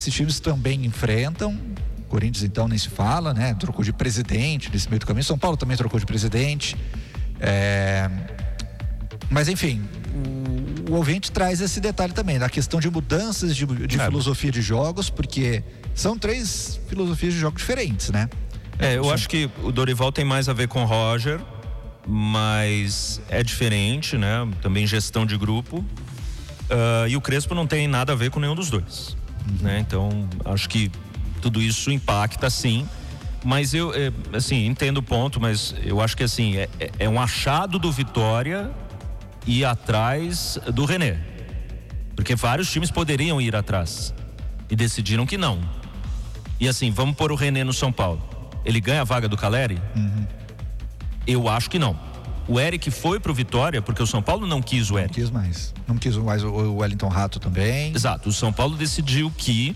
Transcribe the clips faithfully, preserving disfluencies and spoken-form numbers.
esses times também enfrentam. O Corinthians então nem se fala, né? Trocou de presidente nesse meio do caminho. São Paulo também trocou de presidente. É... Mas enfim, o, o ouvinte traz esse detalhe também, na questão de mudanças de, de é. filosofia de jogos, porque são três filosofias de jogos diferentes, né? É, eu Sim. acho que o Dorival tem mais a ver com o Roger, mas é diferente, né? Também gestão de grupo. Uh, e o Crespo não tem nada a ver com nenhum dos dois, uhum. né? Então, acho que tudo isso impacta, sim. Mas eu, é, assim, entendo o ponto, mas eu acho que, assim, é, é um achado do Vitória ir atrás do René. Porque vários times poderiam ir atrás e decidiram que não. E assim, vamos pôr o René no São Paulo. Ele ganha a vaga do Caleri? Uhum. Eu acho que não. O Eric foi pro Vitória porque o São Paulo não quis o Eric. Não quis mais. Não quis mais o Wellington Rato também. Exato. O São Paulo decidiu que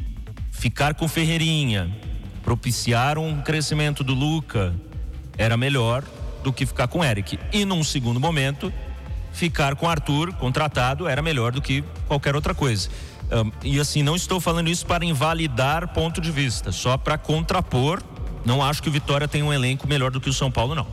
ficar com Ferreirinha, propiciar um crescimento do Luca, era melhor do que ficar com o Eric. E num segundo momento, ficar com Arthur contratado era melhor do que qualquer outra coisa. Um, e assim, não estou falando isso para invalidar ponto de vista, só para contrapor. Não acho que o Vitória tem um elenco melhor do que o São Paulo, não.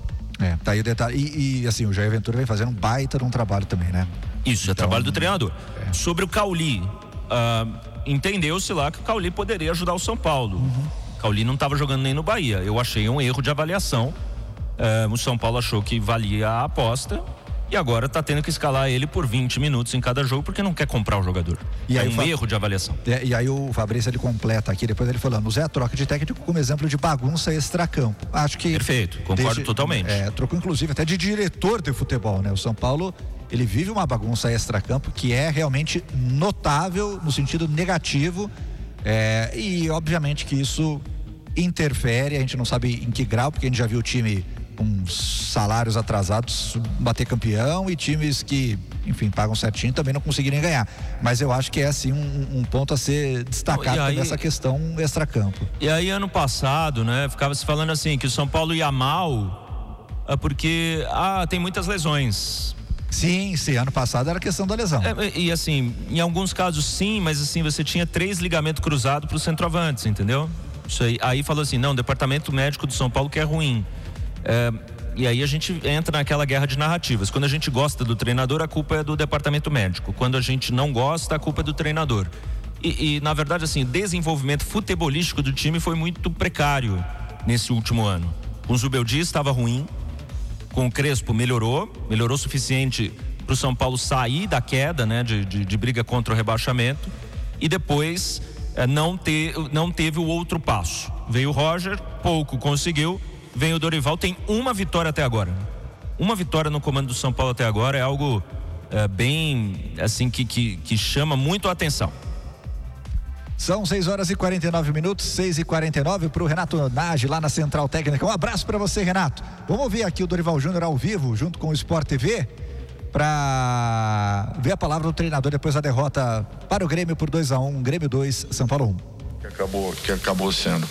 É, tá aí o detalhe. E, e assim, o Jair Ventura vem fazendo um baita de um trabalho também, né? Isso, então, é trabalho do treinador. É. Sobre o Cauli, uh, entendeu-se lá que o Cauli poderia ajudar o São Paulo. Uhum. O Cauli não estava jogando nem no Bahia. Eu achei um erro de avaliação. Uh, o São Paulo achou que valia a aposta. E agora está tendo que escalar ele por vinte minutos em cada jogo porque não quer comprar o jogador. E é aí um Fa... erro de avaliação. É, e aí o Fabrício ele completa aqui, depois ele falando, usei a troca de técnico como exemplo de bagunça extracampo. Acho que... Perfeito, concordo desde, totalmente. É, trocou inclusive até de diretor de futebol, né? O São Paulo, ele vive uma bagunça extracampo que é realmente notável no sentido negativo. É, e obviamente que isso interfere, a gente não sabe em que grau, porque a gente já viu o time com salários atrasados bater campeão e times que, enfim, pagam certinho também não conseguirem ganhar. Mas eu acho que é assim um, um ponto a ser destacado aí, nessa questão extracampo. E aí ano passado, né, ficava se falando assim que o São Paulo ia mal porque ah, tem muitas lesões. Sim, sim, ano passado era questão da lesão. É, e assim, em alguns casos sim, mas assim, você tinha três ligamentos cruzados para os centroavantes, entendeu? Isso aí, aí falou assim, não, o departamento médico do São Paulo que é ruim. É, e aí a gente entra naquela guerra de narrativas. Quando a gente gosta do treinador, a culpa é do departamento médico. Quando a gente não gosta, a culpa é do treinador. E, e na verdade, assim, o desenvolvimento futebolístico do time foi muito precário nesse último ano. Com o Zubeldia estava ruim, com o Crespo melhorou, melhorou o suficiente para o São Paulo sair da queda, né, de, de, de briga contra o rebaixamento. E depois é, não, ter, não teve o outro passo. Veio o Roger, pouco conseguiu. Vem o Dorival, tem uma vitória até agora. Uma vitória no comando do São Paulo até agora é algo é, bem, assim, que, que, que chama muito a atenção. São seis horas e quarenta e nove minutos, seis e quarenta e nove para o Renato Nagy lá na Central Técnica. Um abraço para você, Renato. Vamos ouvir aqui o Dorival Júnior ao vivo, junto com o Sport T V, para ver a palavra do treinador depois da derrota para o Grêmio por dois a um, Grêmio dois, São Paulo um. Que acabou, que acabou sendo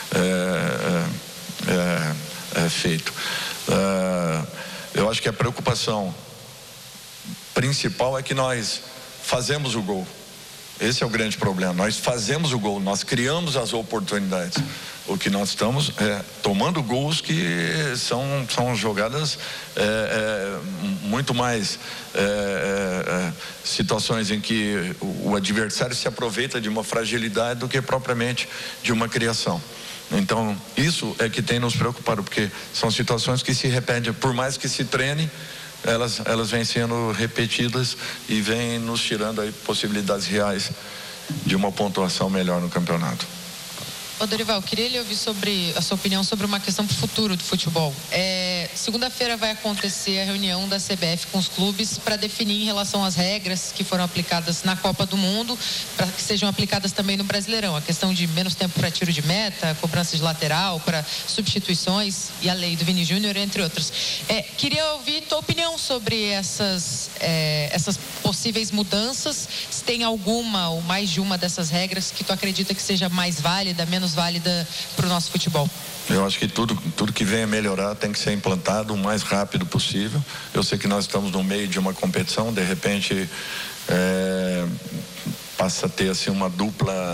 é, é, é feito. É, eu acho que a preocupação principal é que nós fazemos o gol. Esse é o grande problema. Nós fazemos o gol, nós criamos as oportunidades. O que nós estamos é tomando gols que são, são jogadas é, é, muito mais é, é, situações em que o, o adversário se aproveita de uma fragilidade do que propriamente de uma criação. Então, isso é que tem nos preocupado, porque são situações que se repetem, por mais que se treine, elas, elas vêm sendo repetidas e vêm nos tirando aí possibilidades reais de uma pontuação melhor no campeonato. Ô Dorival, queria lhe ouvir sobre a sua opinião sobre uma questão pro futuro do futebol. É, segunda-feira vai acontecer a reunião da C B F com os clubes para definir em relação às regras que foram aplicadas na Copa do Mundo, para que sejam aplicadas também no Brasileirão. A questão de menos tempo para tiro de meta, cobrança de lateral, para substituições e a lei do Vini Júnior, entre outras. É, queria ouvir tua opinião sobre essas, é, essas possíveis mudanças. Se tem alguma ou mais de uma dessas regras que tu acredita que seja mais válida, menos válida para o nosso futebol? Eu acho que tudo, tudo que venha melhorar tem que ser implantado o mais rápido possível. Eu sei que nós estamos no meio de uma competição, de repente é, passa a ter assim uma dupla